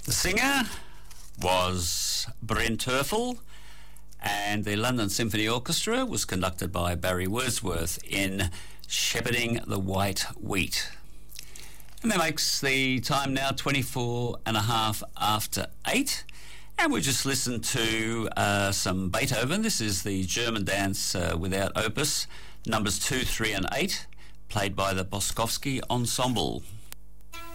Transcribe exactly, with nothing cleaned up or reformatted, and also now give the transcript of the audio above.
The singer was Bryn Terfel, and the London Symphony Orchestra was conducted by Barry Wordsworth in Shepherding the White Wheat. And that makes the time now twenty-four and a half after eight. And we just listened to uh, some Beethoven. This is the German dance uh, without opus, numbers two, three and eight, played by the Boskovsky Ensemble.